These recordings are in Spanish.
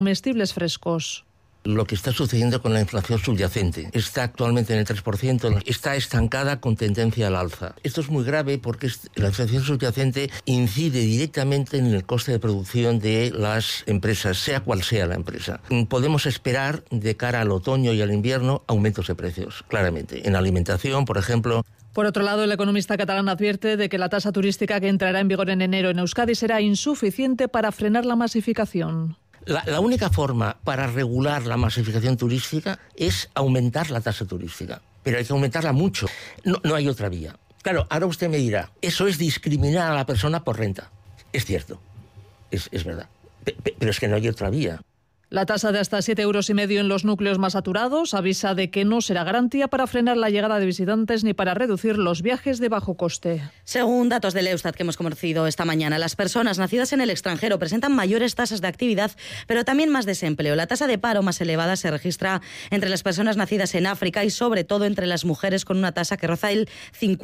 comestibles frescos. Lo que está sucediendo con la inflación subyacente. Está actualmente en el 3%, está estancada con tendencia al alza. Esto es muy grave porque la inflación subyacente incide directamente en el coste de producción de las empresas, sea cual sea la empresa. Podemos esperar de cara al otoño y al invierno aumentos de precios, claramente. En alimentación, por ejemplo. Por otro lado, el economista catalán advierte de que la tasa turística que entrará en vigor en enero en Euskadi será insuficiente para frenar la masificación. La única forma para regular la masificación turística es aumentar la tasa turística, pero hay que aumentarla mucho. No hay otra vía. Claro, ahora usted me dirá, eso es discriminar a la persona por renta. Es cierto, es verdad, pero es que no hay otra vía. La tasa de hasta 7,5 euros en los núcleos más saturados avisa de que no será garantía para frenar la llegada de visitantes ni para reducir los viajes de bajo coste. Según datos del Eustat que hemos conocido esta mañana, las personas nacidas en el extranjero presentan mayores tasas de actividad, pero también más desempleo. La tasa de paro más elevada se registra entre las personas nacidas en África y sobre todo entre las mujeres, con una tasa que roza el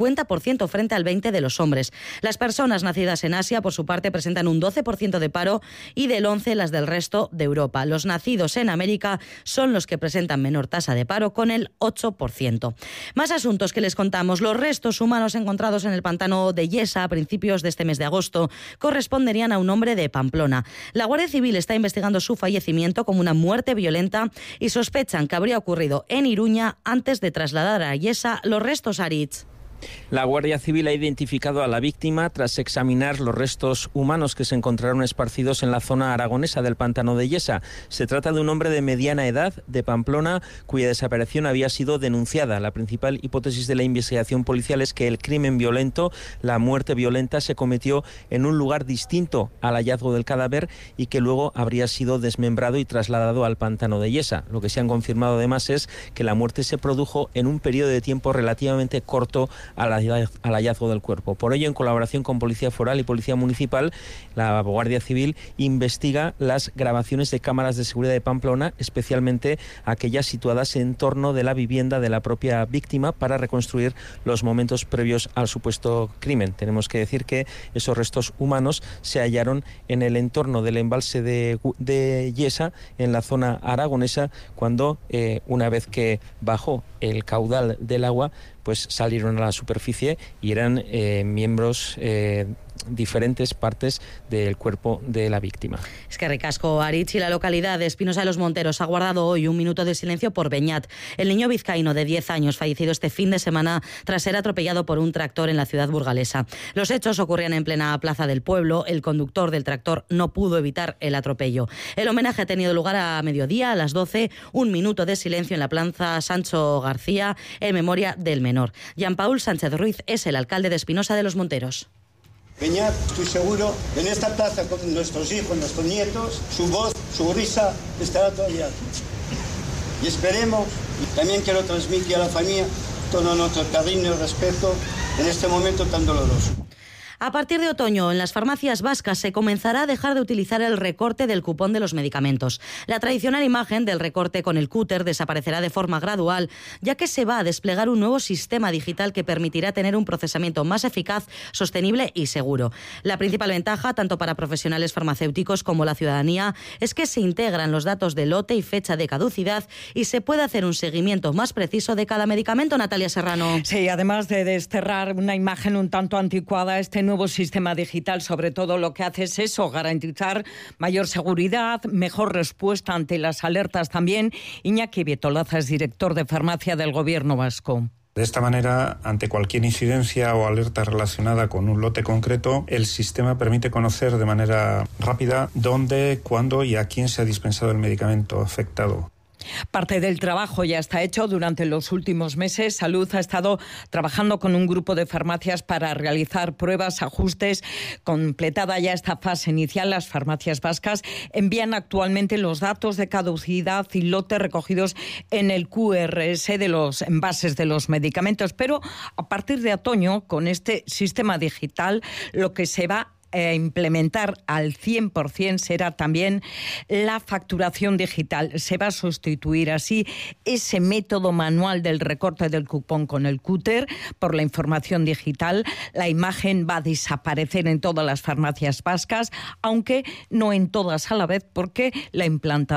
50% frente al 20% de los hombres. Las personas nacidas en Asia, por su parte, presentan un 12% de paro y del 11% las del resto de Europa. Los nacidos en América son los que presentan menor tasa de paro, con el 8%. Más asuntos que les contamos. Los restos humanos encontrados en el pantano de Yesa a principios de este mes de agosto corresponderían a un hombre de Pamplona. La Guardia Civil está investigando su fallecimiento como una muerte violenta y sospechan que habría ocurrido en Iruña antes de trasladar a Yesa los restos a Aritz. La Guardia Civil ha identificado a la víctima tras examinar los restos humanos que se encontraron esparcidos en la zona aragonesa del pantano de Yesa. Se trata de un hombre de mediana edad de Pamplona cuya desaparición había sido denunciada. La principal hipótesis de la investigación policial es que el crimen violento, la muerte violenta, se cometió en un lugar distinto al hallazgo del cadáver y que luego habría sido desmembrado y trasladado al pantano de Yesa. Lo que se han confirmado además es que la muerte se produjo en un periodo de tiempo relativamente corto al hallazgo del cuerpo. Por ello, en colaboración con Policía Foral y Policía Municipal, la Guardia Civil investiga las grabaciones de cámaras de seguridad de Pamplona, especialmente aquellas situadas en torno de la vivienda de la propia víctima, para reconstruir los momentos previos al supuesto crimen. Tenemos que decir que esos restos humanos se hallaron en el entorno del embalse de Yesa, en la zona aragonesa, cuando una vez que bajó el caudal del agua, pues salieron a la superficie y eran miembros diferentes partes del cuerpo de la víctima. Es que ricasco, Aritz. Y la localidad de Espinosa de los Monteros ha guardado hoy un minuto de silencio por Beñat, el niño vizcaíno de 10 años fallecido este fin de semana tras ser atropellado por un tractor en la ciudad burgalesa. Los hechos ocurrían en plena plaza del pueblo. El conductor del tractor no pudo evitar el atropello. El homenaje ha tenido lugar a mediodía, a las 12, un minuto de silencio en la plaza Sancho García en memoria del menor. Jean-Paul Sánchez Ruiz es el alcalde de Espinosa de los Monteros. Beñat, estoy seguro, en esta plaza con nuestros hijos, nuestros nietos, su voz, su risa estará todavía aquí. Y esperemos, y también quiero transmitir a la familia todo nuestro cariño y respeto en este momento tan doloroso. A partir de otoño, en las farmacias vascas se comenzará a dejar de utilizar el recorte del cupón de los medicamentos. La tradicional imagen del recorte con el cúter desaparecerá de forma gradual, ya que se va a desplegar un nuevo sistema digital que permitirá tener un procesamiento más eficaz, sostenible y seguro. La principal ventaja, tanto para profesionales farmacéuticos como la ciudadanía, es que se integran los datos de lote y fecha de caducidad y se puede hacer un seguimiento más preciso de cada medicamento. Natalia Serrano. Sí, además de desterrar una imagen un tanto anticuada, este nuevo sistema digital sobre todo lo que hace es eso, garantizar mayor seguridad, mejor respuesta ante las alertas también. Iñaki Bietolaza es director de farmacia del Gobierno vasco. De esta manera, ante cualquier incidencia o alerta relacionada con un lote concreto, el sistema permite conocer de manera rápida dónde, cuándo y a quién se ha dispensado el medicamento afectado. Parte del trabajo ya está hecho. Durante los últimos meses, Salud ha estado trabajando con un grupo de farmacias para realizar pruebas, ajustes. Completada ya esta fase inicial, las farmacias vascas envían actualmente los datos de caducidad y lote recogidos en el QRS de los envases de los medicamentos. Pero a partir de otoño, con este sistema digital, lo que se va implementar al 100% será también la facturación digital. Se va a sustituir así ese método manual del recorte del cupón con el cúter por la información digital. La imagen va a desaparecer en todas las farmacias vascas, aunque no en todas a la vez, porque la implantación